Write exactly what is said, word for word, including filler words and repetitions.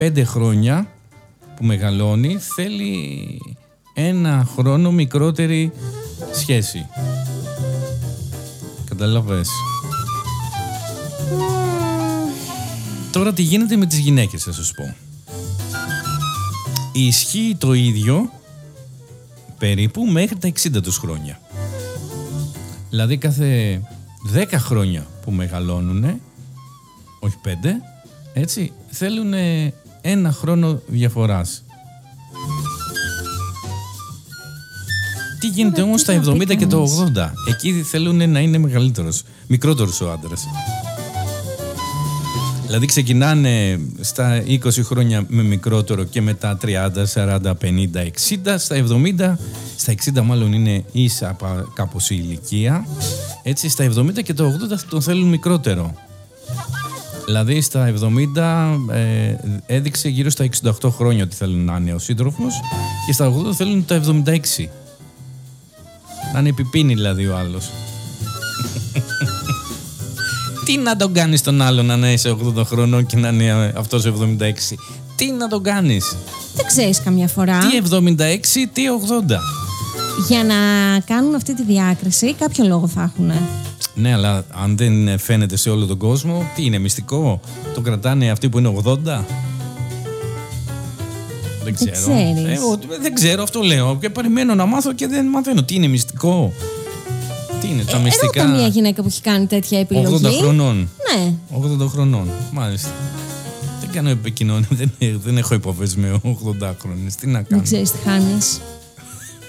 πέντε χρόνια που μεγαλώνει θέλει ένα χρόνο μικρότερη σχέση. Καταλαβες. Mm. Τώρα τι γίνεται με τις γυναίκες, θα σας πω. Ισχύει το ίδιο περίπου μέχρι τα εξήντα τους χρόνια. Δηλαδή κάθε δέκα χρόνια που μεγαλώνουνε, όχι πέντε, έτσι, θέλουν ένα χρόνο διαφοράς. Τι γίνεται όμως στα εβδομήντα και το ογδόντα? Εκεί θέλουν να είναι μεγαλύτερος, μικρότερος ο άντρας. Δηλαδή ξεκινάνε στα είκοσι χρόνια με μικρότερο και μετά τριάντα, σαράντα, πενήντα, εξήντα, στα εβδομήντα, στα εξήντα μάλλον είναι ίσα κάπως η ηλικία. Έτσι στα εβδομήντα και το ογδόντα τον θέλουν μικρότερο. Δηλαδή στα εβδομήντα ε, έδειξε γύρω στα εξήντα οκτώ χρόνια ότι θέλουν να είναι ο σύντροφος και στα ογδόντα θέλουν τα εβδομήντα έξι. Να είναι επιπίνη δηλαδή ο άλλος. Τι να τον κάνεις τον άλλον να είσαι ογδόντα χρονών και να είναι αυτός εβδομήντα έξι? Τι να τον κάνεις? Δεν ξέρεις καμιά φορά. Τι εβδομήντα έξι, τι ογδόντα. Για να κάνουν αυτή τη διάκριση κάποιο λόγο θα έχουν. Ναι, αλλά αν δεν φαίνεται σε όλο τον κόσμο, τι είναι μυστικό? Το κρατάνε αυτοί που είναι ογδόντα? Δεν ξέρω. Δεν ε, ο, δεν ξέρω, αυτό λέω. Και περιμένω να μάθω και δεν μαθαίνω. Τι είναι μυστικό? Τι είναι τα ε, μυστικά? Ρώτα μια γυναίκα που έχει κάνει τέτοια επιλογή. ογδόντα χρονών. Ναι. ογδόντα χρονών, μάλιστα. Δεν κάνω επικοινωνία, δεν, δεν έχω υπόθεση με ογδόντα χρόνες. Τι να κάνω? Δεν ξέρεις τι χάνεις.